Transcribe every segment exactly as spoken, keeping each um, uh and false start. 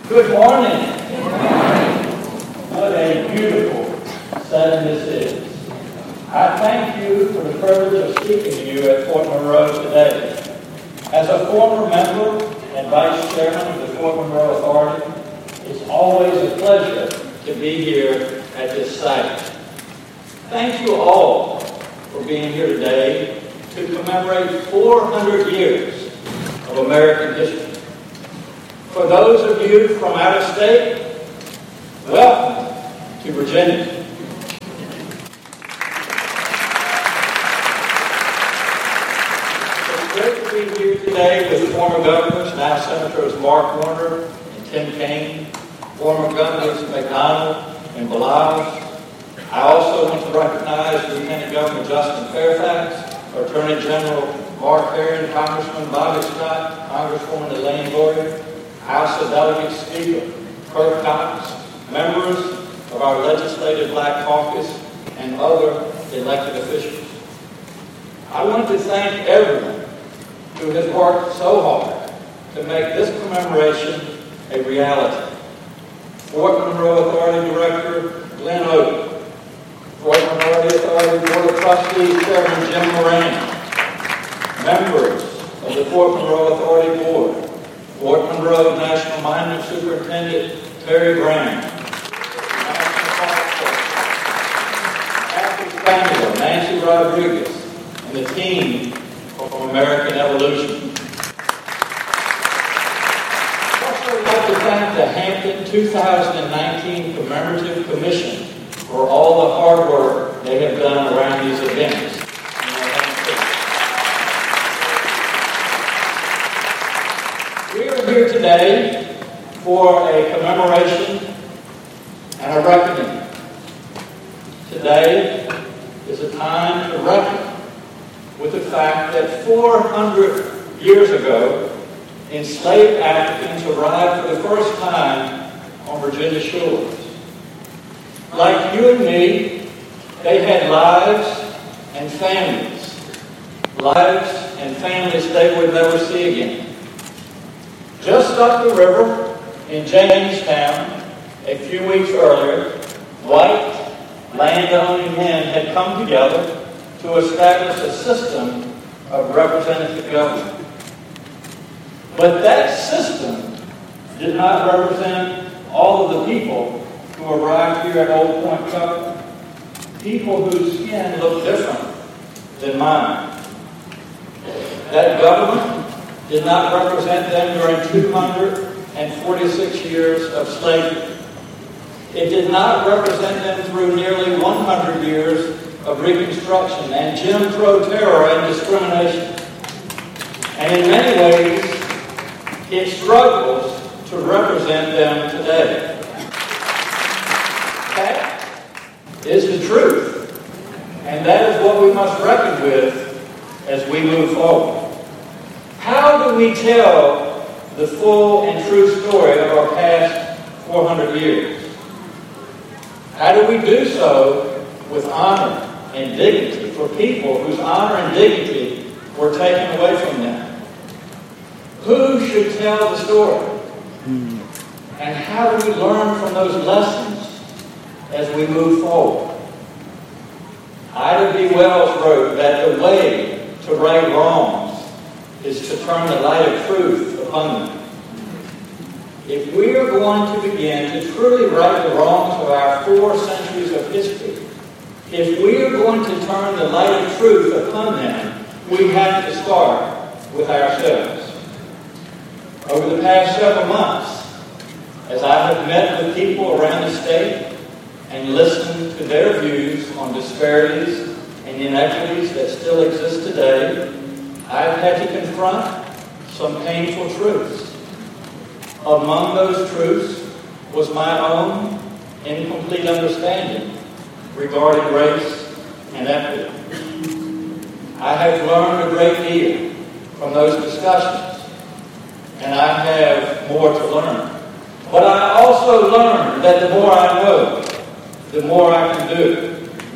Good morning. Good morning. What a beautiful setting this is. I thank you for the privilege of speaking to you at Fort Monroe today. As a former member and vice chairman of the Fort Monroe Authority, it's always a pleasure to be here at this site. Thank you all for being here today to commemorate four hundred years of American history. For those of you from out of state, welcome to Virginia. It's great to be here today with former governors, now Senators Mark Warner and Tim Kaine, former governors McDonald and Blige. I also want to recognize Lieutenant Governor Justin Fairfax, Attorney General Mark Herring, Congressman Bobby Scott, Congresswoman Elaine Boyer, House of Delegates Speaker Kirk Cox, members of our Legislative Black Caucus, and other elected officials. I want to thank everyone who has worked so hard to make this commemoration a reality. Fort Monroe Authority Director Glenn Oden, Fort Monroe Authority Board of Trustees Chairman Jim Moran, members of the Fort Monroe Authority Board, Fort Monroe National Monument Superintendent Terry Brown, National Park Service, Kathy Spaniel, Nancy Rodriguez, and the team from American Evolution. I'd also like to thank the Hampton two thousand nineteen Commemorative Commission for all the hard work they have done around these events. We are here today for a commemoration and a reckoning. Today is a time to reckon with the fact that four hundred years ago, enslaved Africans arrived for the first time on Virginia shores. Like you and me, they had lives and families, lives and families they would never see again. Just up the river in Jamestown, a few weeks earlier, white landowning men had come together to establish a system of representative government. But that system did not represent all of the people who arrived here at Old Point Cover, people whose skin looked different than mine. That government did not represent them during two hundred forty-six years of slavery. It did not represent them through nearly one hundred years of Reconstruction and Jim Crow terror and discrimination. And in many ways, it struggles to represent them today. That is the truth, and that is what we must reckon with as we move forward. How do we tell the full and true story of our past four hundred years? How do we do so with honor and dignity for people whose honor and dignity were taken away from them? Who should tell the story? And how do we learn from those lessons as we move forward? Ida B. Wells wrote that the way to right wrongs is to turn the light of truth upon them. If we are going to begin to truly right the wrongs of our four centuries of history, if we are going to turn the light of truth upon them, we have to start with ourselves. Over the past several months, as I have met with people around the state and listened to their views on disparities and inequities that still exist today, I've had to confront some painful truths. Among those truths was my own incomplete understanding regarding race and equity. I have learned a great deal from those discussions, and I have more to learn. But I also learned that the more I know, the more I can do.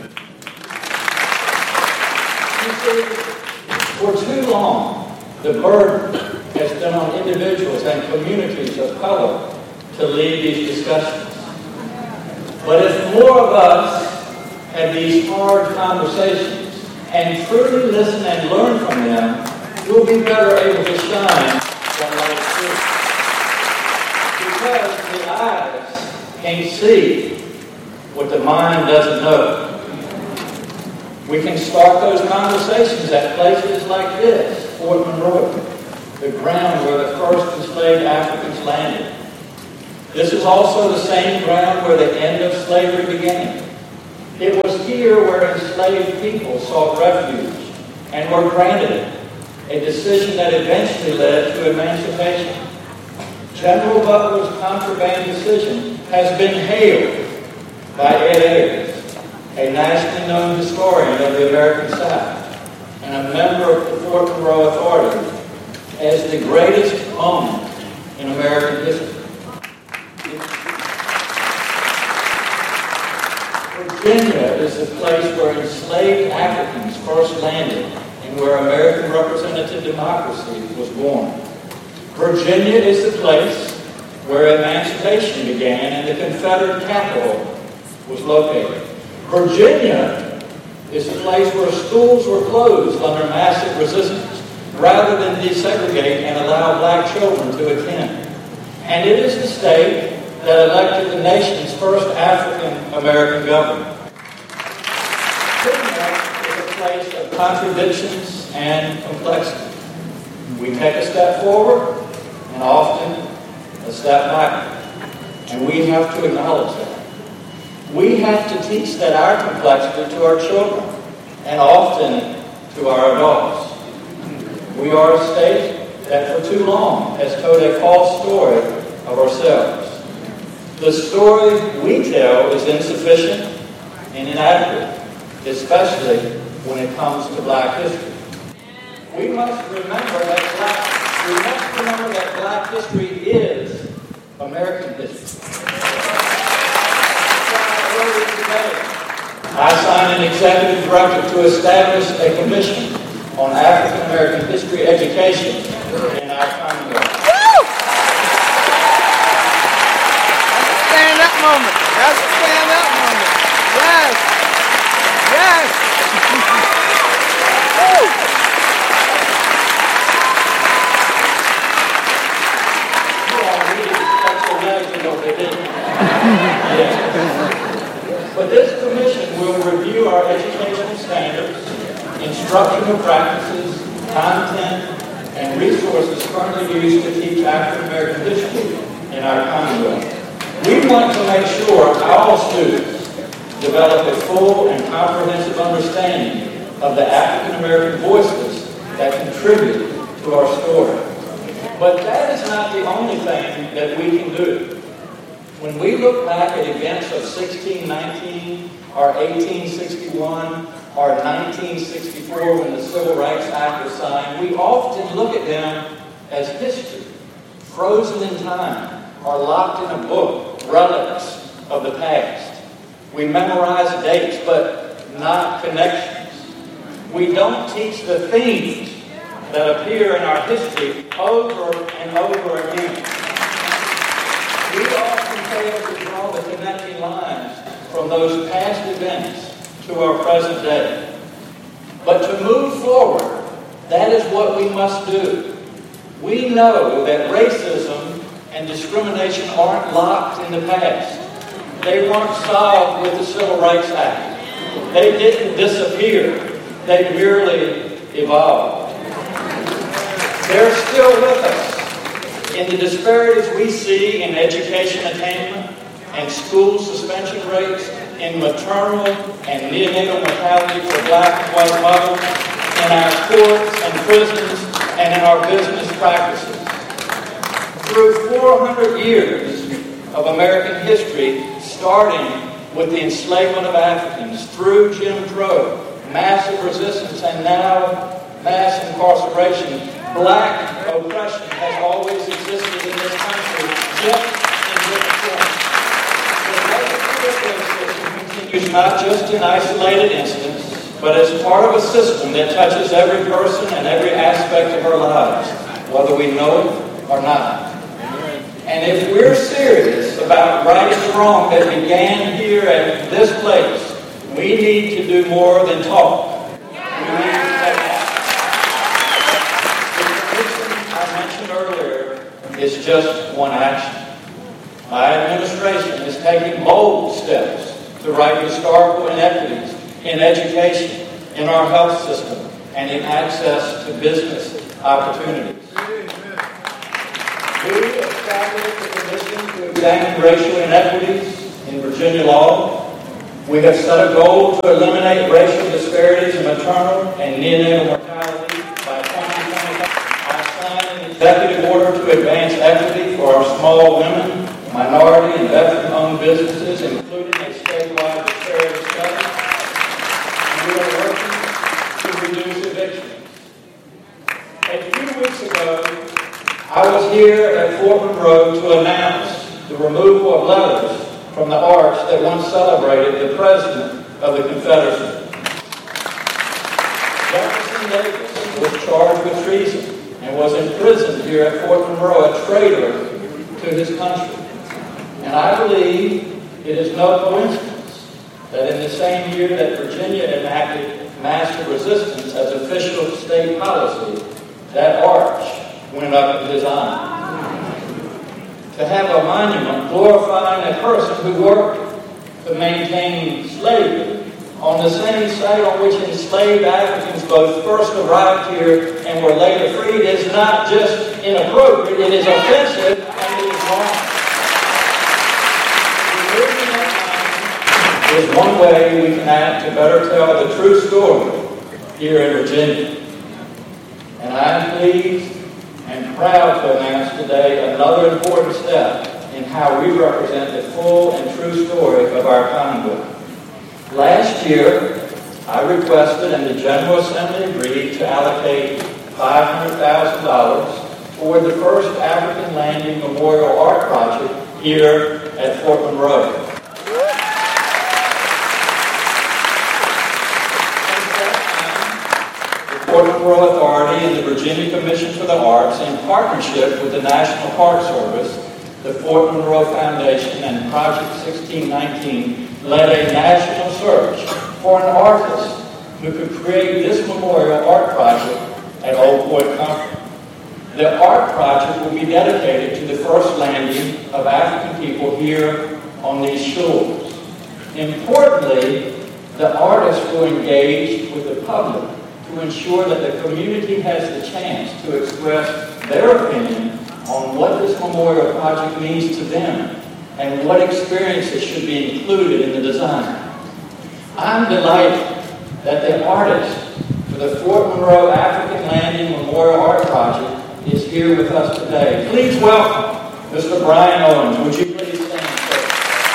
For too long, the burden has been on individuals and communities of color to lead these discussions. But if more of us have these hard conversations and truly listen and learn from them, we'll be better able to shine that light through. Because the eyes can't see what the mind doesn't know. We can start those conversations at places like this, Fort Monroe, the ground where the first enslaved Africans landed. This is also the same ground where the end of slavery began. It was here where enslaved people sought refuge and were granted it, a decision that eventually led to emancipation. General Butler's contraband decision has been hailed by Ed Ayers, a nationally known historian of the American South and a member of the Fort Monroe Authority, as the greatest moment in American history. Virginia is the place where enslaved Africans first landed and where American representative democracy was born. Virginia is the place where emancipation began and the Confederate capital was located. Virginia is the place where schools were closed under massive resistance rather than desegregate and allow black children to attend. And it is the state that elected the nation's first African-American governor. Virginia is a place of contradictions and complexity. We take a step forward and often a step back. And we have to acknowledge that. We have to teach that our complexity to our children and often to our adults. We are a state that for too long has told a false story of ourselves. The story we tell is insufficient and inadequate, especially when it comes to black history. We must remember that black, we must remember that black history is American history. I signed an executive directive to establish a commission on African American history education in our Commonwealth. Stand up moment. That's a stand up moment. Yes. Yes. Woo. You all needed special legs to know they didn't. Yeah. But this commission will review our educational standards, instructional practices, content, and resources currently used to teach African American history in our Commonwealth. We want to make sure all students develop a full and comprehensive understanding of the African American voices that contribute to our story. But that is not the only thing that we can do. When we look back at events of sixteen nineteen, or eighteen sixty-one, or nineteen sixty-four when the Civil Rights Act was signed, we often look at them as history, frozen in time, or locked in a book, relics of the past. We memorize dates, but not connections. We don't teach the themes that appear in our history over and over again. We often fail to draw the connecting lines from those past events to our present day. But to move forward, that is what we must do. We know that racism and discrimination aren't locked in the past. They weren't solved with the Civil Rights Act. They didn't disappear. They merely evolved. They're still with us. In the disparities we see in education attainment and school suspension rates, in maternal and neonatal mortality for black and white mothers, in our courts and prisons, and in our business practices. Through four hundred years of American history, starting with the enslavement of Africans, through Jim Crow, massive resistance, and now mass incarceration, black oppression has always existed in this country, just in different forms. The legislative system continues not just in isolated incidents, but as part of a system that touches every person and every aspect of our lives, whether we know it or not. And if we're serious about right and wrong that began here at this place. We need to do more than talk. We need to take action. The conviction I mentioned earlier is just one action. My administration is taking bold steps to right historical inequities in education, in our health system, and in access to business opportunities. We established a commission to examine racial inequities in Virginia law. We have set a goal to eliminate racial disparities in maternal and neonatal mortality by twenty twenty-five. I signed an executive order to advance equity for our small women, minority, and veteran-owned businesses, including a statewide disparity study. And we are working to reduce evictions. A few weeks ago, I was here at Fort Monroe to announce the removal of letters from the arch that once celebrated the President of the Confederacy. Jefferson Davis was charged with treason and was imprisoned here at Fort Monroe, a traitor to his country. And I believe it is no coincidence that in the same year that Virginia enacted master resistance as official state policy, that arch went up in his honor. To have a monument glorifying a person who worked to maintain slavery on the same site on which enslaved Africans both first arrived here and were later freed is not just inappropriate, it is offensive and it is wrong. Removing that monument is one way we can act to better tell the true story here in Virginia. And I am pleased and proud to announce today another important step in how we represent the full and true story of our Commonwealth. Last year, I requested and the General Assembly agreed to allocate five hundred thousand dollars toward the first African Landing Memorial Art Project here at Fort Monroe. Fort Monroe Authority and the Virginia Commission for the Arts, in partnership with the National Park Service, the Fort Monroe Foundation, and Project sixteen nineteen, led a national search for an artist who could create this memorial art project at Old Point Comfort. The art project will be dedicated to the first landing of African people here on these shores. Importantly, the artist will engage with the public to ensure that the community has the chance to express their opinion on what this memorial project means to them and what experiences should be included in the design. I'm delighted that the artist for the Fort Monroe African Landing Memorial Art Project is here with us today. Please welcome Mister Brian Owens. Would you please stand, sir?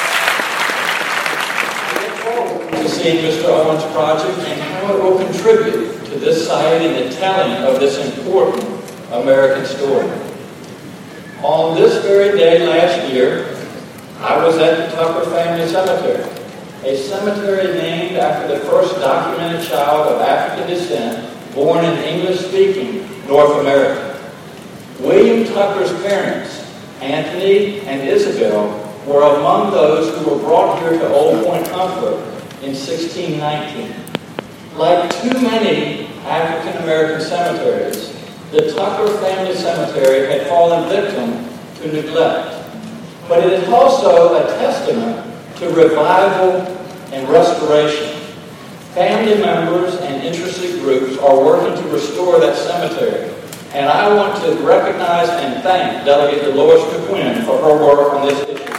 I look forward to seeing Mister Owens' project and how it will contribute to this site and the telling of this important American story. On this very day last year, I was at the Tucker Family Cemetery, a cemetery named after the first documented child of African descent born in English-speaking North America. William Tucker's parents, Anthony and Isabel, were among those who were brought here to Old Point Comfort in sixteen nineteen. Like too many African American cemeteries, the Tucker Family Cemetery had fallen victim to neglect. But it is also a testament to revival and restoration. Family members and interested groups are working to restore that cemetery. And I want to recognize and thank Delegate Dolores McQuinn for her work on this issue.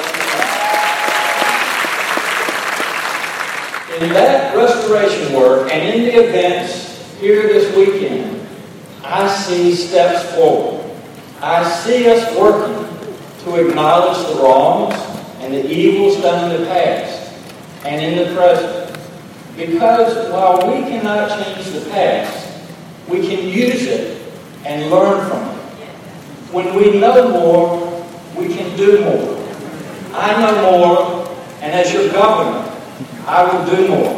In that restoration work and in the events here this weekend, I see steps forward. I see us working to acknowledge the wrongs and the evils done in the past and in the present. Because while we cannot change the past, we can use it and learn from it. When we know more, we can do more. I know more, and as your governor, I will do more.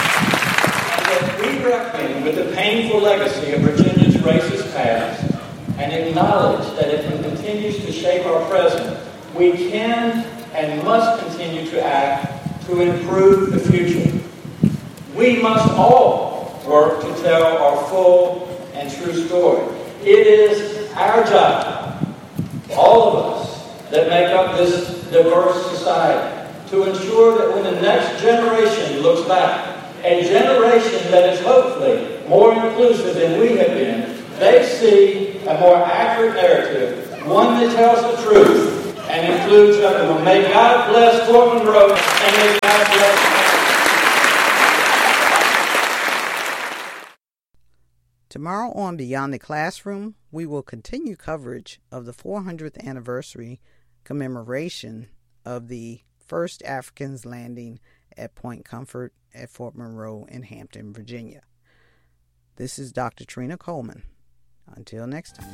That we reckon with the painful legacy of Virginia's racist past and acknowledge that if it continues to shape our present, we can and must continue to act to improve the future. We must all work to tell our full and true story. It is our job, all of us that make up this diverse society, to ensure that when the next generation looks back, a generation that is hopefully more inclusive than we have been, they see a more accurate narrative, one that tells the truth and includes everyone. May God bless Fort Monroe, and may God bless. Tomorrow on Beyond the Classroom, we will continue coverage of the four hundredth anniversary commemoration of the first Africans landing at Point Comfort at Fort Monroe in Hampton, Virginia. This is Doctor Trina Coleman. Until next time.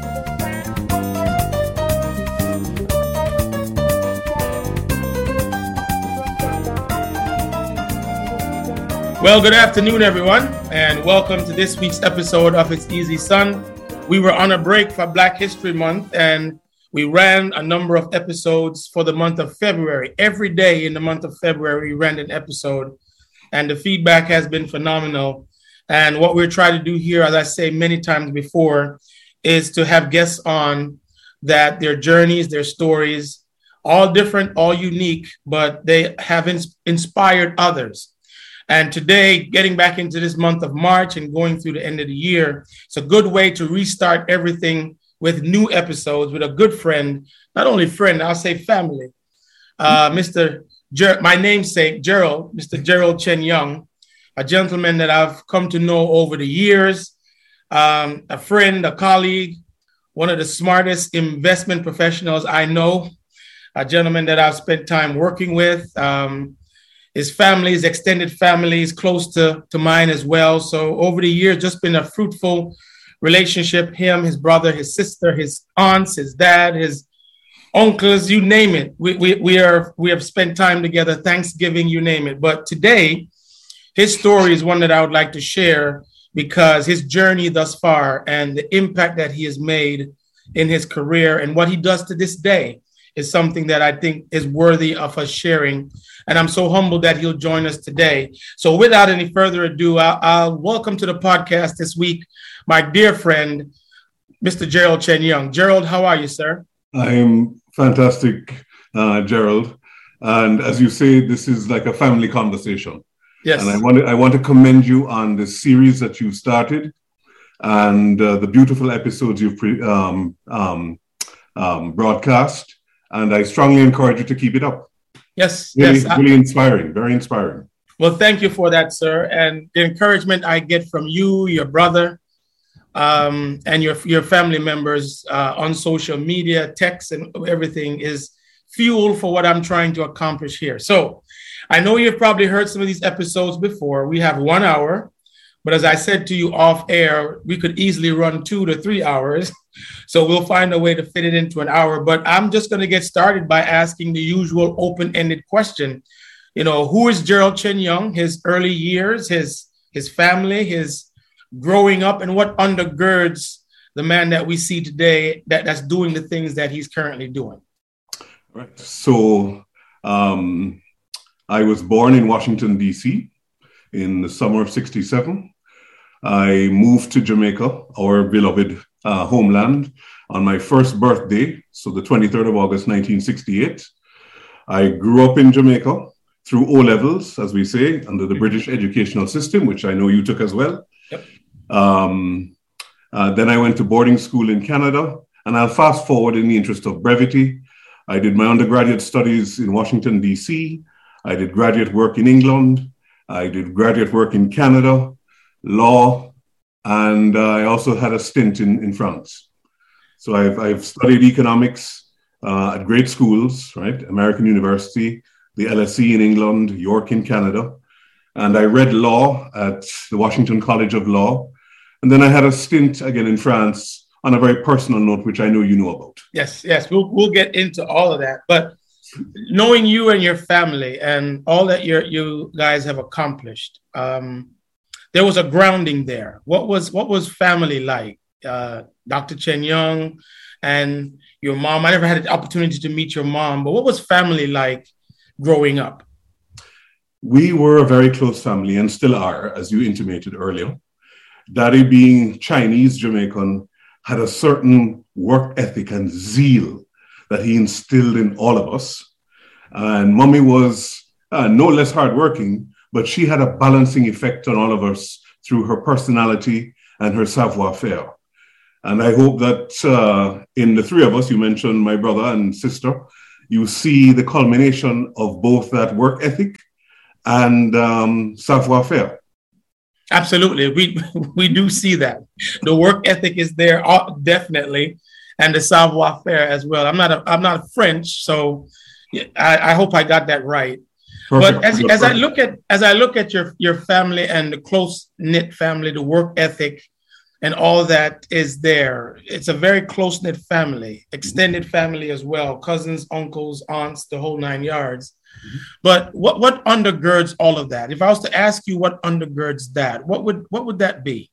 Well, good afternoon, everyone, and welcome to this week's episode of It's Easy Son. We were on a break for Black History Month, and we ran a number of episodes for the month of February. Every day in the month of February, we ran an episode, and the feedback has been phenomenal. And what we're trying to do here, as I say many times before, is to have guests on that their journeys, their stories, all different, all unique, but they have ins- inspired others. And today, getting back into this month of March and going through the end of the year, it's a good way to restart everything with new episodes with a good friend, not only friend, I'll say family. Uh, Mister Ger- my namesake, Gerald, Mister Gerald Chen Young, a gentleman that I've come to know over the years, um, a friend, a colleague, one of the smartest investment professionals I know, a gentleman that I've spent time working with. Um, His family, his extended family is close to, to mine as well. So over the years, just been a fruitful relationship. Him, his brother, his sister, his aunts, his dad, his uncles, you name it. We, we, we, are, we have spent time together, Thanksgiving, you name it. But today, his story is one that I would like to share because his journey thus far and the impact that he has made in his career and what he does to this day is something that I think is worthy of us sharing. And I'm so humbled that he'll join us today. So without any further ado, I'll, I'll welcome to the podcast this week, my dear friend, Mister Gerald Chen Young. Gerald, how are you, sir? I'm fantastic, uh, Gerald. And as you say, this is like a family conversation. Yes. And I want to, I want to commend you on the series that you've started and uh, the beautiful episodes you've pre- um, um, um, broadcast. And I strongly encourage you to keep it up. Yes, Really, yes. really inspiring, very inspiring. Well, thank you for that, sir. And the encouragement I get from you, your brother, um, and your, your family members uh, on social media, text, and everything is fuel for what I'm trying to accomplish here. So I know you've probably heard some of these episodes before. We have one hour, but as I said to you off air, we could easily run two to three hours. So we'll find a way to fit it into an hour. But I'm just going to get started by asking the usual open-ended question. You know, who is Gerald Chen Young, his early years, his his family, his growing up, and what undergirds the man that we see today that, that's doing the things that he's currently doing? Right. So um, I was born in Washington, D C in the summer of sixty-seven. I moved to Jamaica, our beloved uh, homeland, on my first birthday, so the twenty-third of August, nineteen sixty-eight. I grew up in Jamaica through O levels, as we say, under the British educational system, which I know you took as well. Yep. Um, uh, then I went to boarding school in Canada, and I'll fast forward in the interest of brevity. I did my undergraduate studies in Washington, D C. I did graduate work in England. I did graduate work in Canada, law, and uh, I also had a stint in, in France. So I've, I've studied economics uh, at great schools, right? American University, the L S E in England, York in Canada. And I read law at the Washington College of Law. And then I had a stint again in France on a very personal note, which I know you know about. Yes, yes, we'll we'll get into all of that. But knowing you and your family and all that you you guys have accomplished, um, there was a grounding there. What was what was family like? uh, Doctor Chen Young, and your mom. I never had the opportunity to meet your mom, but what was family like growing up? We were a very close family and still are, as you intimated earlier. Daddy, being Chinese Jamaican, had a certain work ethic and zeal that he instilled in all of us. And Mommy was uh, no less hardworking, but she had a balancing effect on all of us through her personality and her savoir-faire. And I hope that uh, in the three of us, you mentioned my brother and sister, you see the culmination of both that work ethic and um, savoir-faire. Absolutely. We we do see that. The work ethic is there, uh, definitely, and the savoir-faire as well. I'm not a, I'm not French, so I, I hope I got that right. Perfect. But as, as I look at as I look at your, your family and the close-knit family, the work ethic and all that is there. It's a very close-knit family, extended family as well, cousins, uncles, aunts, the whole nine yards. Mm-hmm. But what, what undergirds all of that? If I was to ask you what undergirds that, what would what would that be?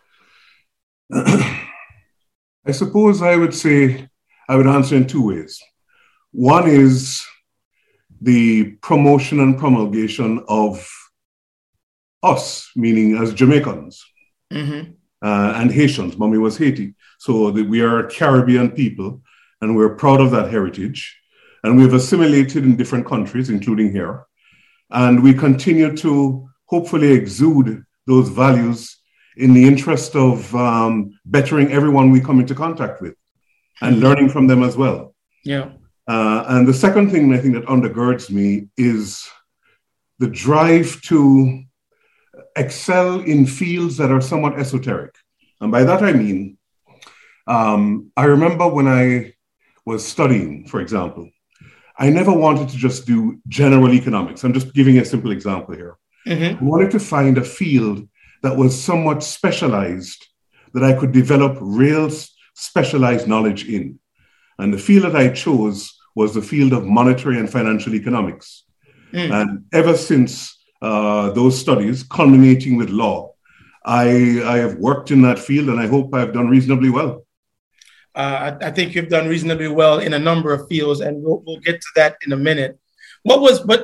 I suppose I would say, I would answer in two ways. One is the promotion and promulgation of us, meaning as Jamaicans. Mm-hmm. Uh, and Haitians. Mommy was Haiti. So the, we are Caribbean people, and we're proud of that heritage. And we've assimilated in different countries, including here. And we continue to hopefully exude those values in the interest of um, bettering everyone we come into contact with and learning from them as well. Yeah. Uh, and the second thing I think that undergirds me is the drive to excel in fields that are somewhat esoteric. And by that, I mean, um, I remember when I was studying, for example, I never wanted to just do general economics. I'm just giving a simple example here. Mm-hmm. I wanted to find a field that was somewhat specialized, that I could develop real specialized knowledge in. And the field that I chose was the field of monetary and financial economics. Mm. And ever since Uh, those studies, culminating with law, I, I have worked in that field, and I hope I've done reasonably well. Uh, I, I think you've done reasonably well in a number of fields, and we'll, we'll get to that in a minute. What was, but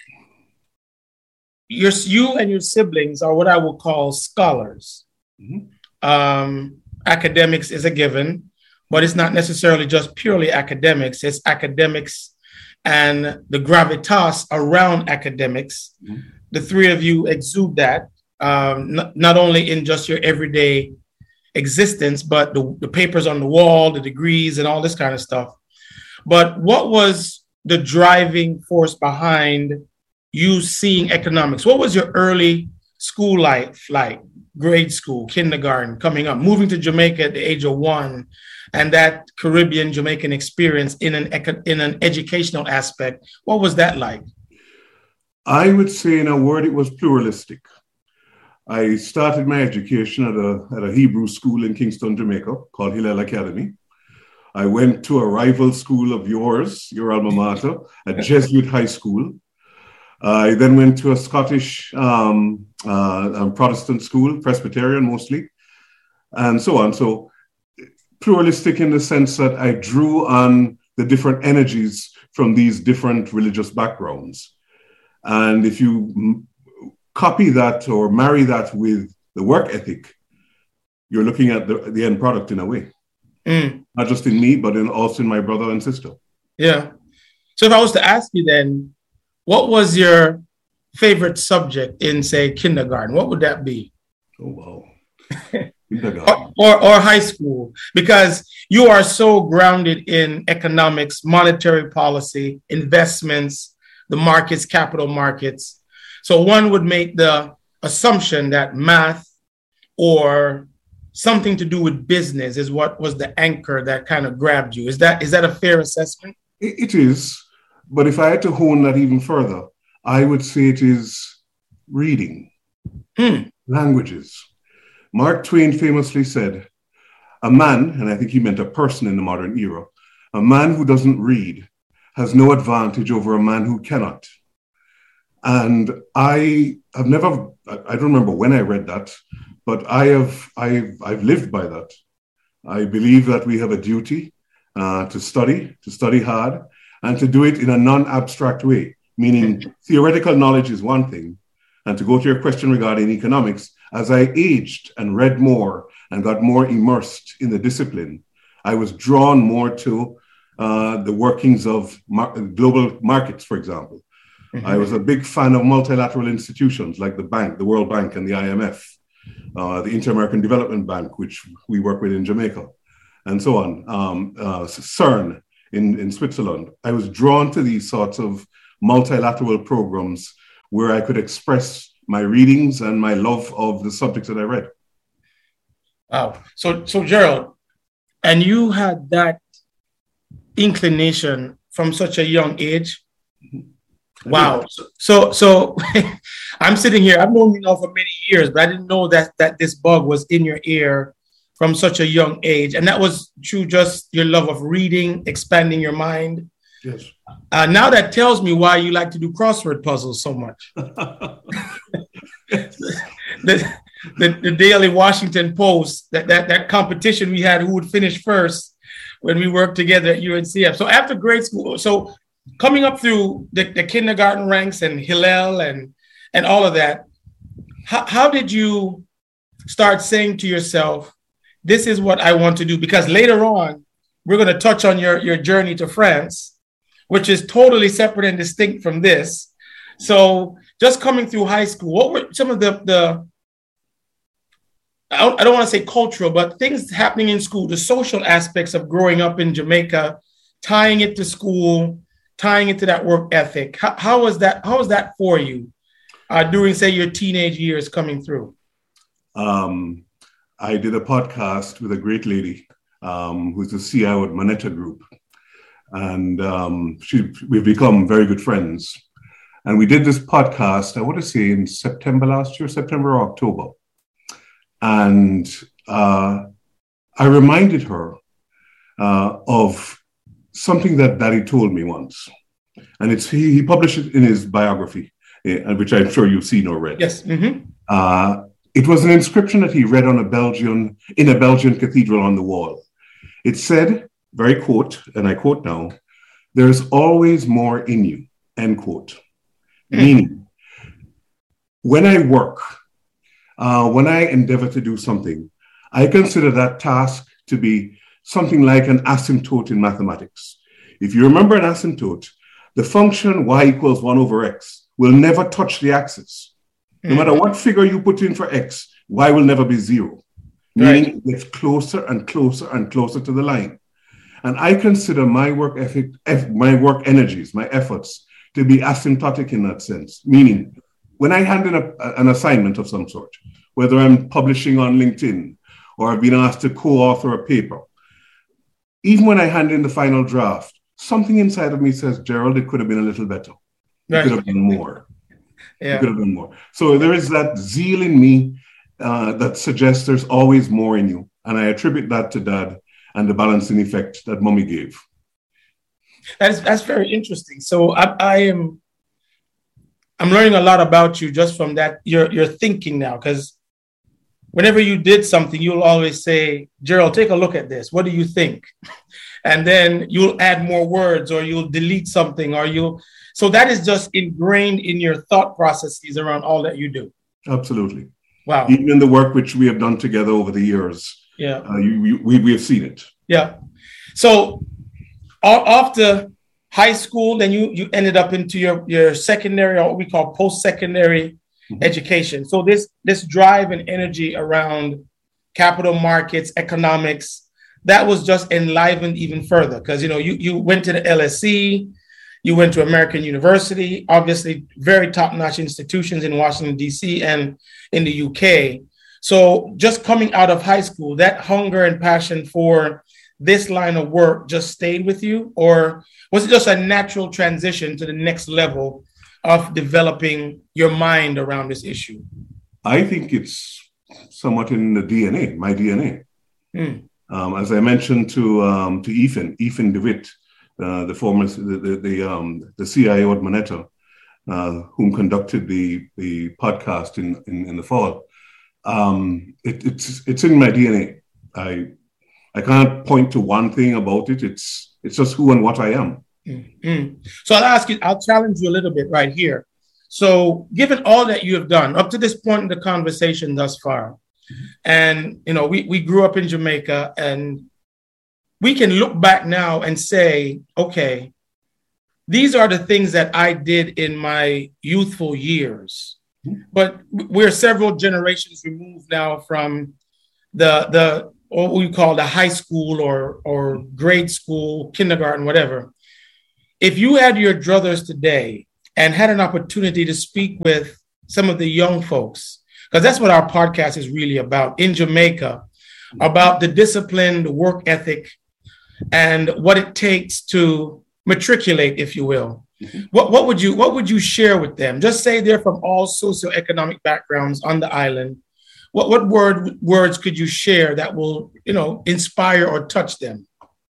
your, you and your siblings are what I will call scholars. Mm-hmm. Um, academics is a given, but it's not necessarily just purely academics. It's academics and the gravitas around academics. Mm-hmm. The three of you exude that, um, not, not only in just your everyday existence, but the, the papers on the wall, the degrees, and all this kind of stuff. But what was the driving force behind you seeing economics? What was your early school life like? Grade school, kindergarten, coming up, moving to Jamaica at the age of one, and that Caribbean Jamaican experience in an in an educational aspect. What was that like? I would say, in a word, it was pluralistic. I started my education at a, at a Hebrew school in Kingston, Jamaica, called Hillel Academy. I went to a rival school of yours, your alma mater, a Jesuit high school. I then went to a Scottish um, uh, Protestant school, Presbyterian mostly, and so on. So pluralistic in the sense that I drew on the different energies from these different religious backgrounds. And if you m- copy that or marry that with the work ethic, you're looking at the, the end product in a way. Mm. Not just in me, but in also in my brother and sister. Yeah. So if I was to ask you then, what was your favorite subject in, say, kindergarten? What would that be? Oh, wow. or, or, or high school? Because you are so grounded in economics, monetary policy, investments, the markets, capital markets. So one would make the assumption that math or something to do with business is what was the anchor that kind of grabbed you. Is that is that a fair assessment? It is. But if I had to hone that even further, I would say it is reading, hmm. languages. Mark Twain famously said, a man, and I think he meant a person in the modern era, a man who doesn't read has no advantage over a man who cannot. And I have never, I don't remember when I read that, but I have, I've, I've lived by that. I believe that we have a duty uh, to study, to study hard, and to do it in a non-abstract way, meaning theoretical knowledge is one thing. And to go to your question regarding economics, as I aged and read more and got more immersed in the discipline, I was drawn more to uh, the workings of mar- global markets, for example. Mm-hmm. I was a big fan of multilateral institutions like the bank, the World Bank and the I M F, uh, the Inter-American Development Bank, which we work with in Jamaica, and so on, um, uh, CERN in, in Switzerland. I was drawn to these sorts of multilateral programs where I could express my readings and my love of the subjects that I read. Wow. So, so Gerald, and you had that inclination from such a young age. Wow. So, so, so I'm sitting here. I've known you now for many years, but I didn't know that that this bug was in your ear from such a young age, and that was through just your love of reading, expanding your mind. Yes. Uh, now that tells me why you like to do crossword puzzles so much. the, the, the Daily Washington Post, that, that, that competition we had, who would finish first when we worked together at U N C F. So after grade school, so coming up through the, the kindergarten ranks and Hillel and, and all of that, how, how did you start saying to yourself, this is what I want to do? Because later on, we're going to touch on your, your journey to France, which is totally separate and distinct from this. So just coming through high school, what were some of the, the I don't, I don't want to say cultural, but things happening in school, the social aspects of growing up in Jamaica, tying it to school, tying it to that work ethic. How, how was that? How was that for you uh, during, say, your teenage years coming through? Um, I did a podcast with a great lady um, who's the C I O at Moneta Group. And um, she, we've become very good friends. And we did this podcast, I want to say in September last year, September or October. And uh, I reminded her uh, of something that Daddy told me once. And it's he, he published it in his biography, uh, which I'm sure you've seen or read. Yes. Mm-hmm. Uh, it was an inscription that he read on a Belgian, in a Belgian cathedral on the wall. It said, very quote, and I quote now, "There's always more in you," end quote. Mm. Meaning, when I work, uh, when I endeavor to do something, I consider that task to be something like an asymptote in mathematics. If you remember an asymptote, the function y equals one over x will never touch the axis. Mm. No matter what figure you put in for x, y will never be zero. Meaning right. It gets closer and closer and closer to the line. And I consider my work ethic, my work energies, my efforts to be asymptotic in that sense. Meaning, when I hand in a, an assignment of some sort, whether I'm publishing on LinkedIn or I've been asked to co-author a paper, even when I hand in the final draft, something inside of me says, Gerald, it could have been a little better. It right. could have been more. Yeah. It could have been more. So there is that zeal in me uh, that suggests there's always more in you. And I attribute that to Dad and the balancing effect that Mommy gave. That's that's very interesting. So I, I am I'm learning a lot about you just from that, your, your thinking now, because whenever you did something, you'll always say, Gerald, take a look at this. What do you think? And then you'll add more words or you'll delete something or you'll, so that is just ingrained in your thought processes around all that you do. Absolutely. Wow. Even in the work which we have done together over the years. Yeah. Uh, you, you, we, we have seen it. Yeah. So after high school, then you, you ended up into your, your secondary, or what we call post-secondary mm-hmm. education. So this, this drive and energy around capital markets, economics, that was just enlivened even further because, you know, you, you went to the L S E, you went to American University, obviously very top-notch institutions in Washington, D C and in the U K. So just coming out of high school, that hunger and passion for this line of work just stayed with you? Or was it just a natural transition to the next level of developing your mind around this issue? I think it's somewhat in the D N A, my D N A. Mm. Um, as I mentioned to um, to Ethan, Ethan DeWitt, uh, the former the the, the, um, the C I O at Moneta, uh, whom conducted the the podcast in in, in the fall. Um, it, it's it's in my D N A. I I can't point to one thing about it. It's it's just who and what I am. Mm-hmm. So I'll ask you, I'll challenge you a little bit right here. So given all that you have done up to this point in the conversation thus far, and, you know, we, we grew up in Jamaica, and we can look back now and say, okay, these are the things that I did in my youthful years. But we're several generations removed now from the, the what we call the high school or, or grade school, kindergarten, whatever. If you had your druthers today and had an opportunity to speak with some of the young folks, because that's what our podcast is really about in Jamaica, about the discipline, the work ethic, and what it takes to matriculate, if you will. Mm-hmm. What, what would you what would you share with them? Just say they're from all socioeconomic backgrounds on the island. What what word words could you share that will, you know, inspire or touch them?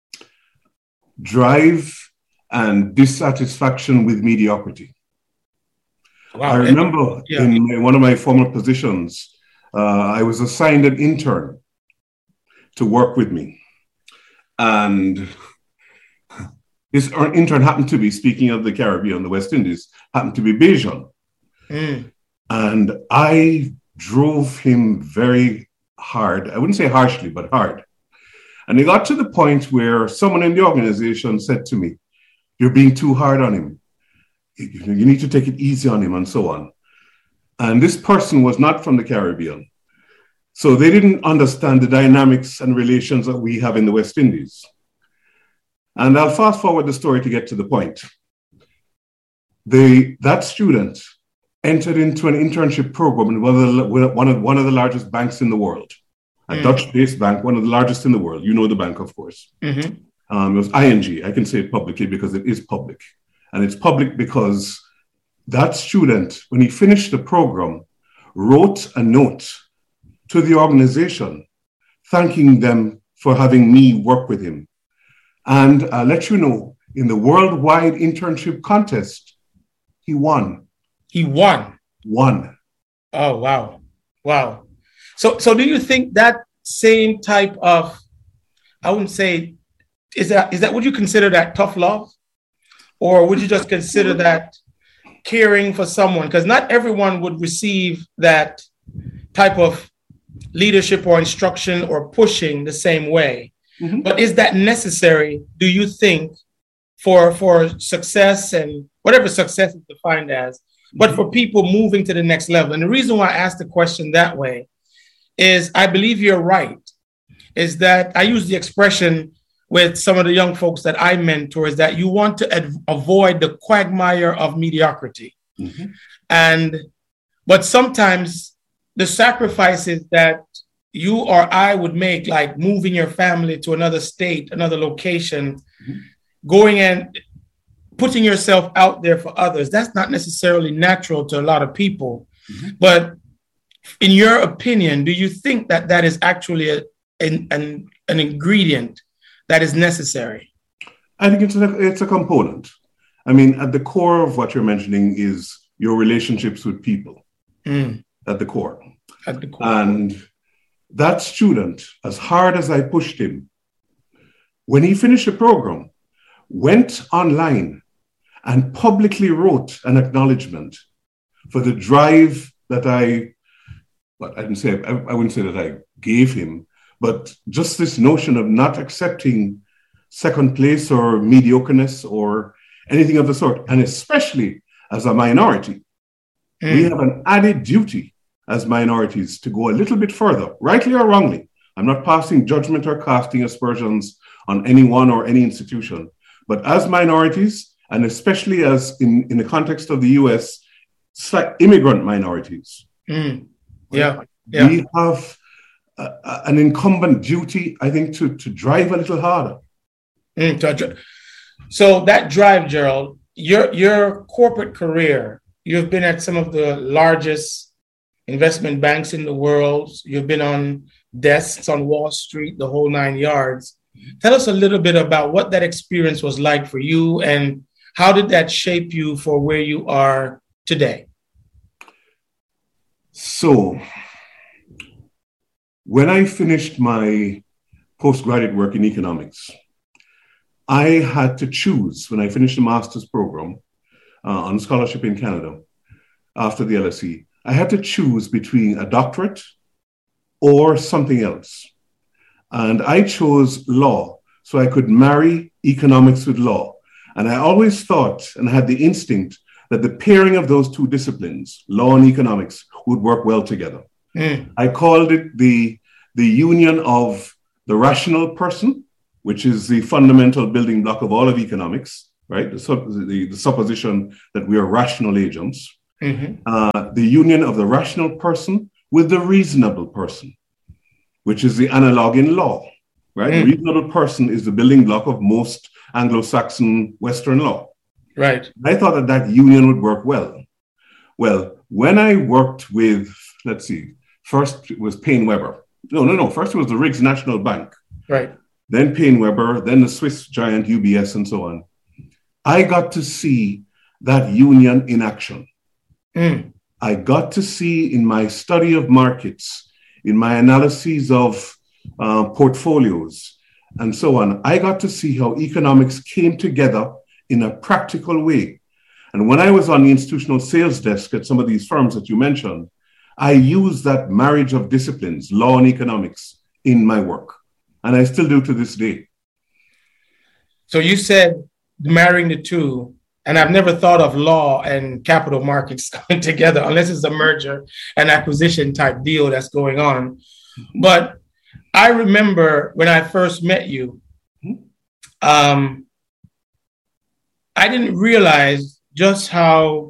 Drive and dissatisfaction with mediocrity. Wow. I remember yeah. in my, one of my former positions, uh, I was assigned an intern to work with me. And this intern happened to be, speaking of the Caribbean, the West Indies, happened to be Bajan. Mm. And I drove him very hard. I wouldn't say harshly, but hard. And it got to the point where someone in the organization said to me, "You're being too hard on him. You need to take it easy on him," and so on. And this person was not from the Caribbean. So they didn't understand the dynamics and relations that we have in the West Indies. And I'll fast forward the story to get to the point. They, that student entered into an internship program in one of the, one of, one of the largest banks in the world, a mm. Dutch-based bank, one of the largest in the world. You know the bank, of course. Mm-hmm. Um, it was I N G. I can say it publicly because it is public. And it's public because that student, when he finished the program, wrote a note to the organization thanking them for having me work with him. And I'll let you know, in the worldwide internship contest, he won. He won? Won. Oh, wow. Wow. So, so do you think that same type of, I wouldn't say, is that, is that, would you consider that tough love? Or would you just consider that caring for someone? Because not everyone would receive that type of leadership or instruction or pushing the same way. Mm-hmm. But is that necessary, do you think, for, for success and whatever success is defined as, but mm-hmm. for people moving to the next level? And the reason why I asked the question that way is I believe you're right, is that I use the expression with some of the young folks that I mentor, is that you want to ad- avoid the quagmire of mediocrity. Mm-hmm. And, but sometimes the sacrifices that you or I would make, like moving your family to another state, another location, mm-hmm. going and putting yourself out there for others, that's not necessarily natural to a lot of people. Mm-hmm. But in your opinion, do you think that that is actually a, an, an, an ingredient that is necessary? I think it's a, it's a component. I mean, at the core of what you're mentioning is your relationships with people. Mm. At the core. At the core. And that student, as hard as I pushed him, when he finished the program, went online and publicly wrote an acknowledgement for the drive that I, well, I didn't say, I, I wouldn't say that I gave him, but just this notion of not accepting second place or mediocreness or anything of the sort, and especially as a minority, mm. we have an added duty as minorities to go a little bit further, rightly or wrongly. I'm not passing judgment or casting aspersions on anyone or any institution, but as minorities, and especially as in, in the context of the U S, immigrant minorities, mm. yeah. yeah, we have a, a, an incumbent duty, I think, to, to drive a little harder. Mm, so that drive, Gerald, your your corporate career, you've been at some of the largest investment banks in the world. You've been on desks on Wall Street, the whole nine yards. Tell us a little bit about what that experience was like for you and how did that shape you for where you are today? So when I finished my postgraduate work in economics. I had to choose when I finished the master's program uh, on scholarship in Canada after the L S E. I had to choose between a doctorate or something else. And I chose law so I could marry economics with law. And I always thought and had the instinct that the pairing of those two disciplines, law and economics, would work well together. Mm. I called it the, the union of the rational person, which is the fundamental building block of all of economics, right? The, the, the supposition that we are rational agents. Mm-hmm. Uh, the union of the rational person with the reasonable person, which is the analog in law, right? Mm. The reasonable person is the building block of most Anglo-Saxon Western law. Right. I thought that that union would work well. Well, when I worked with, let's see, first it was Paine Webber. No, no, no. First it was the Riggs National Bank. Right. Then Paine Webber, then the Swiss giant U B S and so on. I got to see that union in action. Mm. I got to see in my study of markets, in my analyses of uh, portfolios and so on, I got to see how economics came together in a practical way. And when I was on the institutional sales desk at some of these firms that you mentioned, I used that marriage of disciplines, law and economics, in my work. And I still do to this day. So you said marrying the two, and I've never thought of law and capital markets coming together unless it's a merger and acquisition type deal that's going on. But I remember when I first met you, um, I didn't realize just how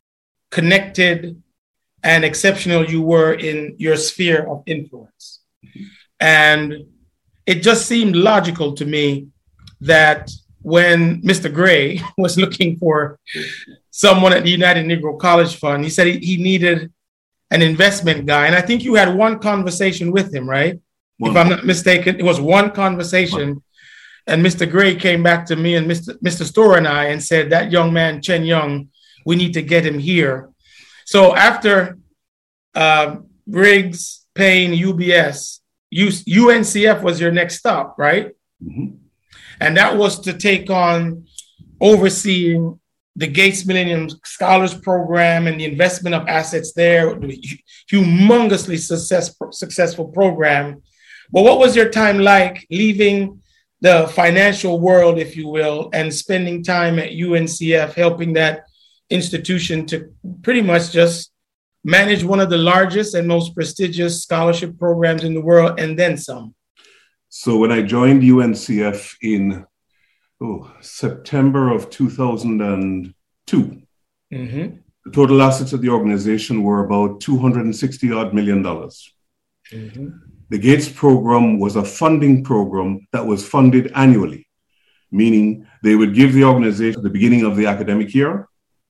connected and exceptional you were in your sphere of influence. And it just seemed logical to me that when Mister Gray was looking for someone at the United Negro College Fund, he said he, he needed an investment guy. And I think you had one conversation with him, right? One. If I'm not mistaken, it was one conversation. One. And Mister Gray came back to me and Mister Mister Storer and I and said, that young man, Chen Young, we need to get him here. So after uh, Riggs, Paine, U B S, U N C F was your next stop, right? Mm-hmm. And that was to take on overseeing the Gates Millennium Scholars Program and the investment of assets there, the humongously success, successful program. But what was your time like leaving the financial world, if you will, and spending time at U N C F, helping that institution to pretty much just manage one of the largest and most prestigious scholarship programs in the world, and then some? So when I joined U N C F in oh, September of two thousand two, mm-hmm. the total assets of the organization were about two hundred sixty odd million dollars. Mm-hmm. The Gates program was a funding program that was funded annually, meaning they would give the organization at the beginning of the academic year.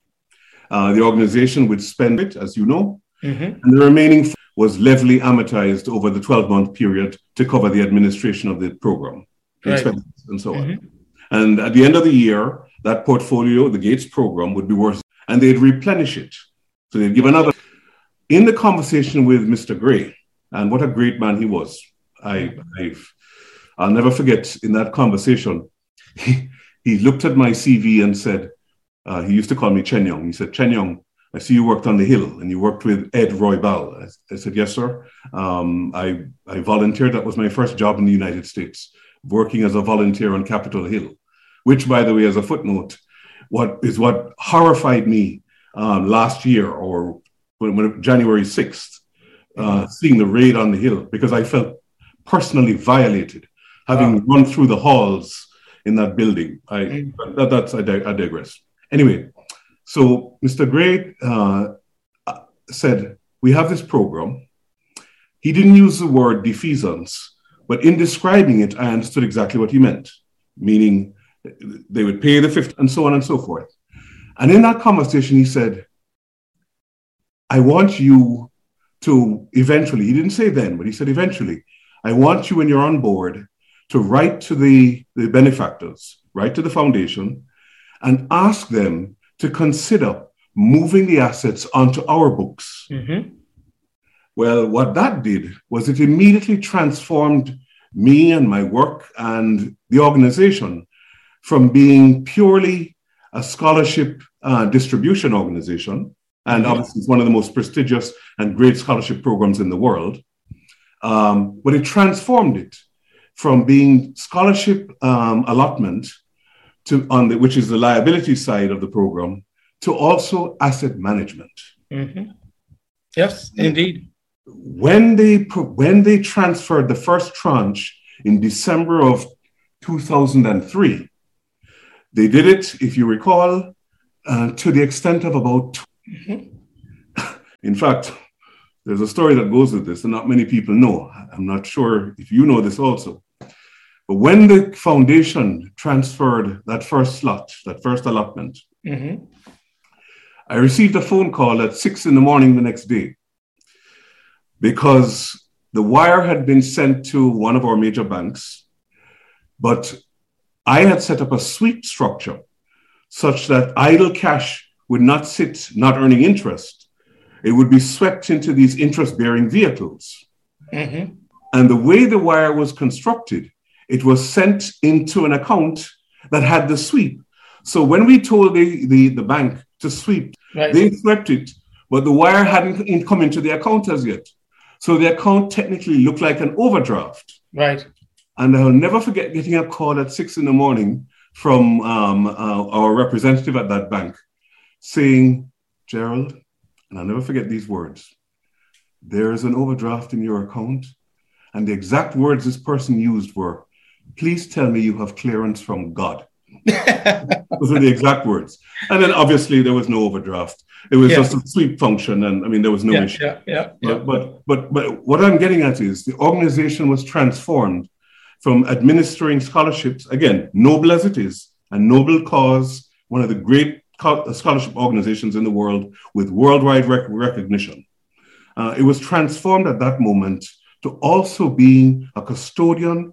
Uh, the organization would spend it, as you know, mm-hmm. and the remaining was levelly amortized over the twelve-month period to cover the administration of the program, the right. expenses, and so mm-hmm. on. And at the end of the year, that portfolio, the Gates program, would be worth, and they'd replenish it. So they'd give another. In the conversation with Mister Gray, and what a great man he was, I, I've, I'll never forget in that conversation, he, he looked at my C V and said, uh, he used to call me Chen Young. He said, Chen Young, I see you worked on the Hill and you worked with Ed Roybal. I, I said, yes, sir. Um, I, I volunteered. That was my first job in the United States, working as a volunteer on Capitol Hill, which, by the way, as a footnote, what is what horrified me um, last year or when, when, January sixth, uh, seeing the raid on the Hill, because I felt personally violated, having wow. run through the halls in that building. I, mm-hmm. that, that's, I, I digress. Anyway, so Mister Gray uh, said, we have this program. He didn't use the word defeasance, but in describing it, I understood exactly what he meant, meaning they would pay the fifty and so on and so forth. And in that conversation, he said, I want you to eventually, he didn't say then, but he said eventually, I want you when you're on board to write to the, the benefactors, write to the foundation, and ask them to consider moving the assets onto our books. Mm-hmm. Well, what that did was it immediately transformed me and my work and the organization from being purely a scholarship uh, distribution organization, and mm-hmm. obviously it's one of the most prestigious and great scholarship programs in the world, um, but it transformed it from being scholarship um, allotment to on the, which is the liability side of the program, to also asset management. Mm-hmm. Yes, indeed. When they when they transferred the first tranche in December of two thousand three, they did it, if you recall, uh, to the extent of about. Mm-hmm. In fact, there's a story that goes with this, and not many people know. I'm not sure if you know this also. But when the foundation transferred that first slot, that first allotment, mm-hmm. I received a phone call at six in the morning the next day, because the wire had been sent to one of our major banks, but I had set up a sweep structure such that idle cash would not sit not earning interest. It would be swept into these interest-bearing vehicles. Mm-hmm. And the way the wire was constructed, it was sent into an account that had the sweep. So when we told the, the, the bank to sweep, right. They swept it, but the wire hadn't come into the account as yet. So the account technically looked like an overdraft. Right. And I'll never forget getting a call at six in the morning from um, uh, our representative at that bank saying, Gerald, and I'll never forget these words, there is an overdraft in your account. And the exact words this person used were, please tell me you have clearance from God. Those were the exact words. And then obviously there was no overdraft. It was yeah. just a sweep function. And I mean, there was no yeah, issue. Yeah, yeah, yeah. But, but, but, but what I'm getting at is the organization was transformed from administering scholarships, again, noble as it is, a noble cause, one of the great scholarship organizations in the world with worldwide rec- recognition. Uh, it was transformed at that moment to also being a custodian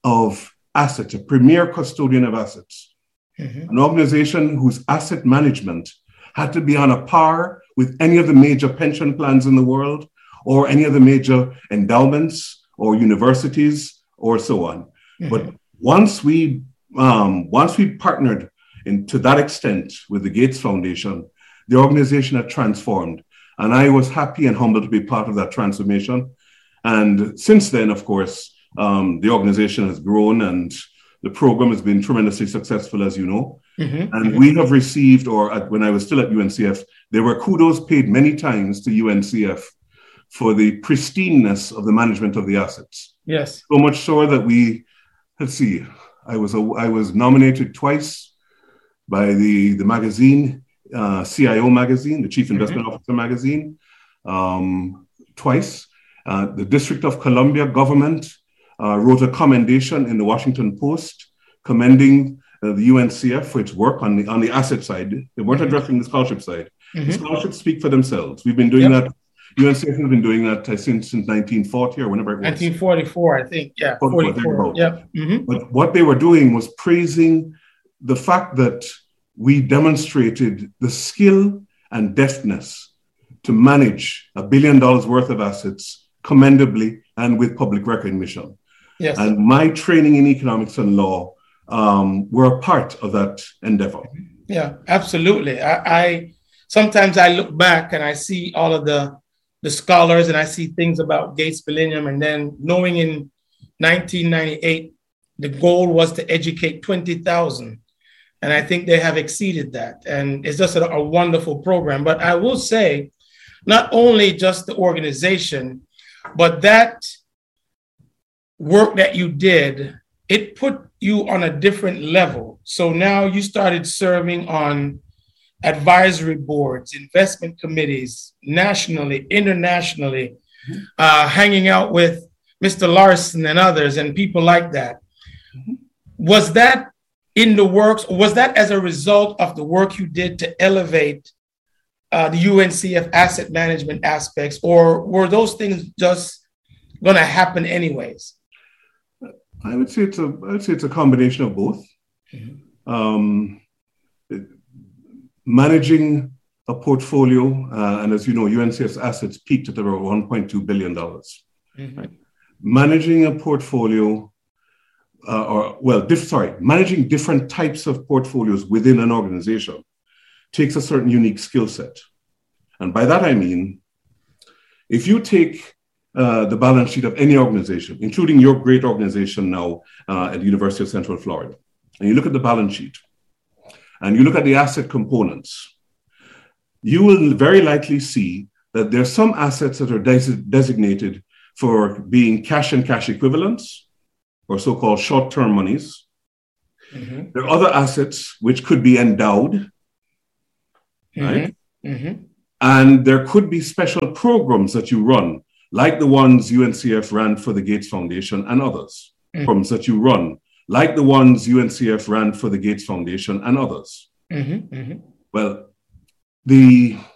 of assets, a premier custodian of assets, mm-hmm. an organization whose asset management had to be on a par with any of the major pension plans in the world or any of the major endowments or universities or so on. Mm-hmm. But once we um, once we partnered in, to that extent with the Gates Foundation, the organization had transformed. And I was happy and humbled to be part of that transformation. And since then, of course, um, the organization has grown and the program has been tremendously successful, as you know. Mm-hmm. And mm-hmm. we have received, or at, when I was still at U N C F, there were kudos paid many times to U N C F for the pristineness of the management of the assets. Yes. So much so that we, let's see, I was a, I was nominated twice by the, the magazine, uh, C I O magazine, the Chief Investment mm-hmm. Officer magazine, um, twice. Uh, the District of Columbia government uh, wrote a commendation in the Washington Post commending uh, the U N C F for its work on the on the asset side. They weren't mm-hmm. addressing the scholarship side. Mm-hmm. The scholarships speak for themselves. We've been doing yep. that. U N C F has been doing that uh, since, since nineteen forty or whenever it was. nineteen forty-four, I think. Yeah, forty-four. Yep. Mm-hmm. But what they were doing was praising the fact that we demonstrated the skill and deftness to manage a billion dollars worth of assets commendably and with public recognition. Yes. And my training in economics and law um, were a part of that endeavor. Yeah, absolutely. I, I sometimes I look back and I see all of the the scholars and I see things about Gates Millennium, and then knowing in nineteen ninety-eight, the goal was to educate twenty thousand. And I think they have exceeded that. And it's just a, a wonderful program. But I will say, not only just the organization, but that work that you did, it put you on a different level. So now you started serving on advisory boards, investment committees, nationally, internationally, mm-hmm. uh, hanging out with Mister Larson and others and people like that. Mm-hmm. Was that in the works, or was that as a result of the work you did to elevate uh, the U N C F asset management aspects, or were those things just going to happen anyways? I would say it's a, I would say it's a combination of both. Mm-hmm. Um, it, managing a portfolio, uh, and as you know, U N C F's assets peaked at about one point two billion dollars. Mm-hmm. Right? Managing a portfolio uh, or well, diff, sorry, managing different types of portfolios within an organization takes a certain unique skill set. And by that I mean, if you take uh, the balance sheet of any organization, including your great organization now uh, at the University of Central Florida, and you look at the balance sheet, and you look at the asset components, you will very likely see that there are some assets that are des- designated for being cash and cash equivalents, or so-called short-term monies. Mm-hmm. There are other assets which could be endowed, mm-hmm. right? Mm-hmm. And there could be special programs that you run, like the ones U N C F ran for the Gates Foundation and others, mm-hmm. programs that you run, like the ones U N C F ran for the Gates Foundation and others. Mm-hmm. Mm-hmm. Well, the